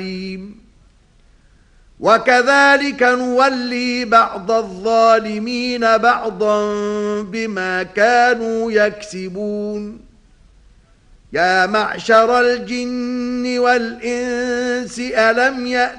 وكذلك نولي بعض الظالمين بعضا بما كانوا يكسبون يا معشر الجن والإنس ألم يأتكم